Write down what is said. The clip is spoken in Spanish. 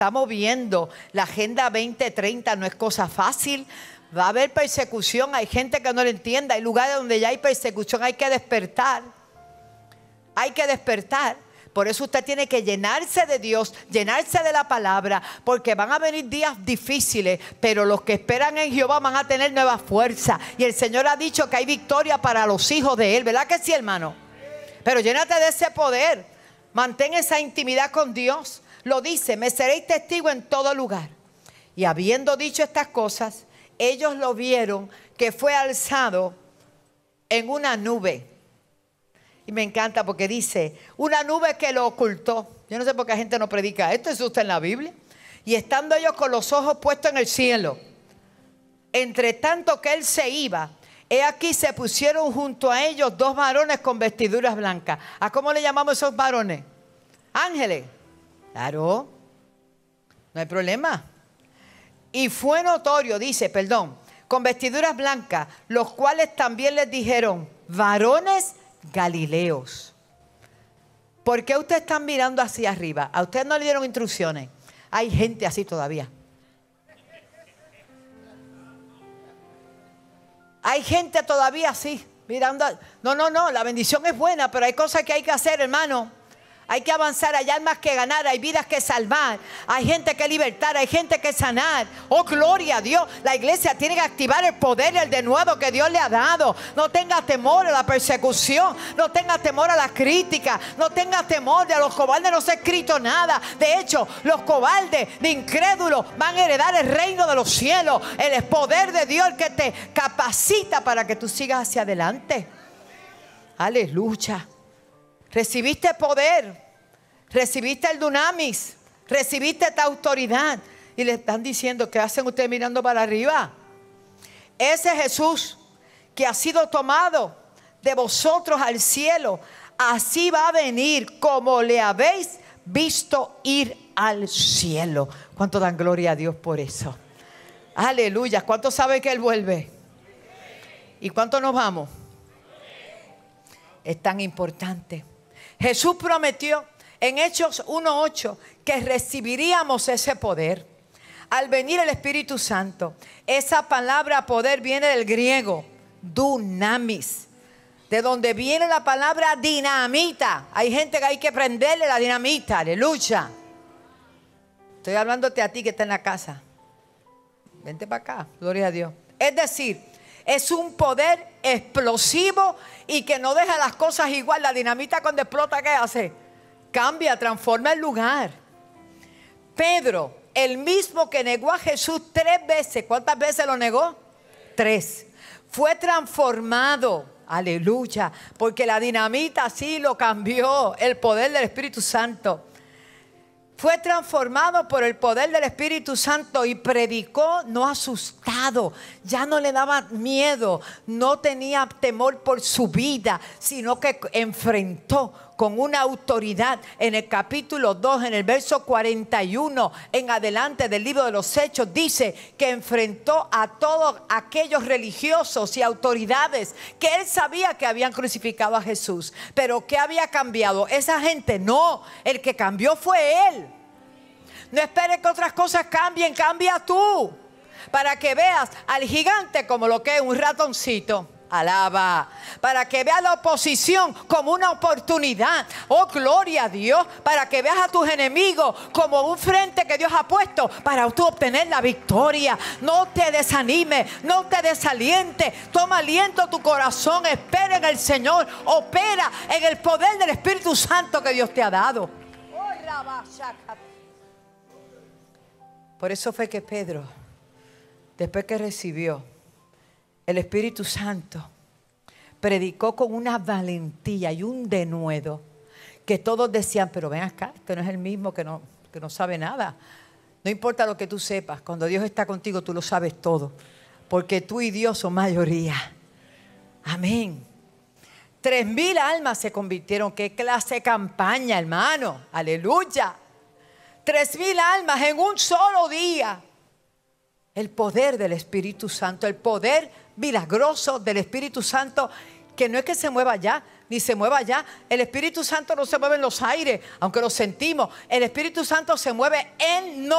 Estamos viendo la Agenda 2030, no es cosa fácil. Va a haber persecución, hay gente que no lo entiende, hay lugares donde ya hay persecución, hay que despertar. Hay que despertar. Por eso usted tiene que llenarse de Dios, llenarse de la palabra, porque van a venir días difíciles, pero los que esperan en Jehová van a tener nueva fuerza. Y el Señor ha dicho que hay victoria para los hijos de Él, ¿verdad que sí, hermano? Pero llénate de ese poder, mantén esa intimidad con Dios. Lo dice, me seréis testigo en todo lugar. Y habiendo dicho estas cosas, ellos lo vieron que fue alzado en una nube. Y me encanta porque dice, una nube que lo ocultó. Yo no sé por qué la gente no predica esto, eso está en la Biblia. Y estando ellos con los ojos puestos en el cielo, entre tanto que él se iba, he aquí se pusieron junto a ellos dos varones con vestiduras blancas. ¿A cómo le llamamos esos varones? Ángeles. Claro, no hay problema. Y fue notorio, dice, con vestiduras blancas, los cuales también les dijeron, varones Galileos, ¿por qué ustedes están mirando hacia arriba? ¿A ustedes no le dieron instrucciones? Hay gente así todavía. Hay gente todavía así, mirando. No, la bendición es buena, pero hay cosas que hay que hacer, hermano. Hay que avanzar, hay almas que ganar, hay vidas que salvar, hay gente que libertar, hay gente que sanar. Oh, gloria a Dios. La iglesia tiene que activar el poder y el denuedo que Dios le ha dado. No tenga temor a la persecución, no tenga temor a la crítica, no tenga temor de los cobardes, no se ha escrito nada. De hecho, los cobardes, de incrédulos, van a heredar el reino de los cielos. El poder de Dios que te capacita para que tú sigas hacia adelante. Aleluya. Recibiste poder, recibiste el dunamis, recibiste esta autoridad. Y le están diciendo, ¿qué hacen ustedes mirando para arriba? Ese Jesús que ha sido tomado de vosotros al cielo, así va a venir como le habéis visto ir al cielo. ¿Cuánto dan gloria a Dios por eso? Aleluya. ¿Cuánto saben que Él vuelve? ¿Y cuánto nos vamos? Es tan importante. Jesús prometió en Hechos 1:8 que recibiríamos ese poder al venir el Espíritu Santo. Esa palabra poder viene del griego dunamis, de donde viene la palabra dinamita. Hay gente que hay que prenderle la dinamita, aleluya. Estoy hablándote a ti que está en la casa. Vente para acá, gloria a Dios. Es decir, es un poder explosivo y que no deja las cosas igual. La dinamita cuando explota, ¿qué hace? Cambia, transforma el lugar. Pedro, el mismo que negó a Jesús 3 veces. ¿Cuántas veces lo negó? 3. Fue transformado. Aleluya. Porque la dinamita sí lo cambió. El poder del Espíritu Santo. Fue transformado por el poder del Espíritu Santo y predicó no asustado. Ya no le daba miedo, no tenía temor por su vida, sino que enfrentó con una autoridad. En el capítulo 2, en el verso 41 en adelante del libro de los Hechos, dice que enfrentó a todos aquellos religiosos y autoridades que él sabía que habían crucificado a Jesús. Pero ¿qué había cambiado? Esa gente no, el que cambió fue él. No esperes que otras cosas cambien, cambia tú. Para que veas al gigante como lo que es un ratoncito. Alaba. Para que veas la oposición como una oportunidad. Oh, gloria a Dios. Para que veas a tus enemigos como un frente que Dios ha puesto para tú obtener la victoria. No te desanimes, no te desalientes. Toma aliento a tu corazón. Espera en el Señor. Opera en el poder del Espíritu Santo que Dios te ha dado. Por eso fue que Pedro, después que recibió el Espíritu Santo, predicó con una valentía y un denuedo que todos decían, pero ven acá, este no es el mismo que no sabe nada. No importa lo que tú sepas, cuando Dios está contigo tú lo sabes todo, porque tú y Dios son mayoría. Amén. 3,000 almas se convirtieron. ¿Qué clase de campaña, hermano? Aleluya. 3,000 almas en un solo día. El poder del Espíritu Santo, el poder milagroso del Espíritu Santo, que no es que se mueva allá, ni se mueva allá. El Espíritu Santo no se mueve en los aires, aunque lo sentimos. El Espíritu Santo se mueve en nosotros.